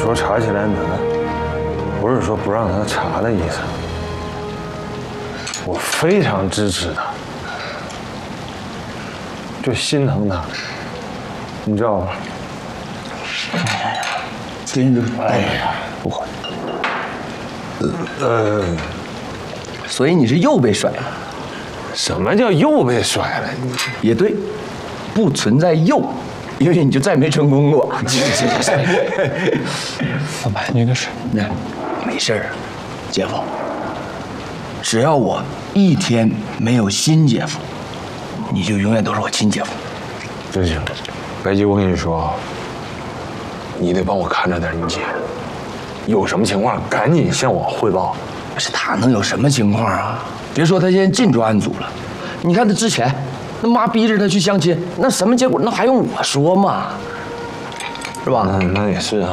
说查起来难，不是说不让他查的意思。我非常支持他，就心疼他，你知道吗？ 真是，哎呀，不会。所以你是又被甩了？ 什么叫又被甩了？ 也对，不存在又，因为你就再没成功过。 老板，你这是？ 那没事儿，姐夫。只要我一天没有新姐夫，你就永远都是我亲姐夫。 真行，白姬，我跟你说啊，你得帮我看着点你姐，有什么情况赶紧向我汇报。 不是他能有什么情况啊？别说他现在进专案组了，你看他之前，那妈逼着他去相亲，那什么结果？那还用我说吗？是吧？ 那也是啊。